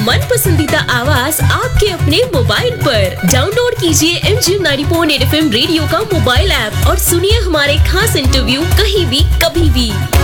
मन पसंदीदा आवाज आपके अपने मोबाइल पर। डाउनलोड कीजिए MGM 90.8 FM रेडियो का मोबाइल ऐप और सुनिए हमारे खास इंटरव्यू कहीं भी कभी भी।